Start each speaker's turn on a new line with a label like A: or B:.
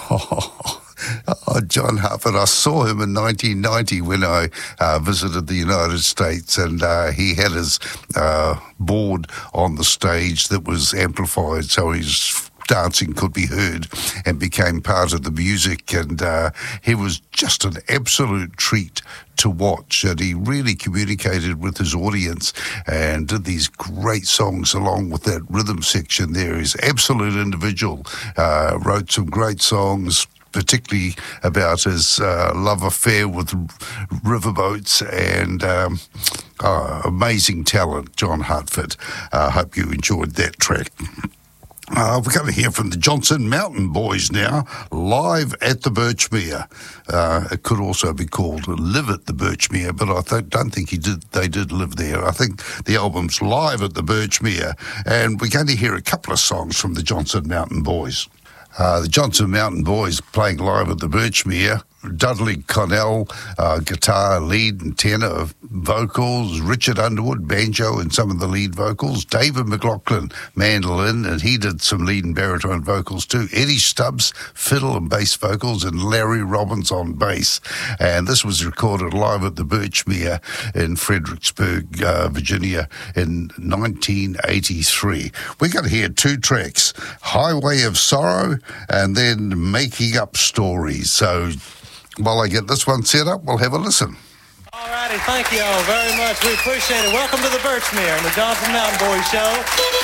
A: John Hartford. I saw him in 1990 when I visited the United States, and he had his board on the stage that was amplified, so his dancing could be heard and became part of the music, and he was just an absolute treat to watch, and he really communicated with his audience and did these great songs along with that rhythm section there. He's an absolute individual, wrote some great songs, particularly about his love affair with riverboats, and amazing talent, John Hartford. I hope you enjoyed that track. We're going to hear from the Johnson Mountain Boys now, live at the Birchmere. It could also be called Live at the Birchmere, but I don't think they did live there. I think the album's live at the Birchmere, and we're going to hear a couple of songs from the Johnson Mountain Boys. The Johnson Mountain Boys playing live at the Birchmere. Dudley Connell, guitar, lead and tenor vocals. Richard Underwood, banjo and some of the lead vocals. David McLaughlin, mandolin, and he did some lead and baritone vocals too. Eddie Stubbs, fiddle and bass vocals, and Larry Robbins on bass. And this was recorded live at the Birchmere in Fredericksburg, Virginia in 1983. We're going to hear two tracks, Highway of Sorrow and then Making Up Stories. So while I get this one set up, we'll have a listen.
B: All righty, thank you all very much. We appreciate it. Welcome to the Birchmere and the Johnson Mountain Boys Show.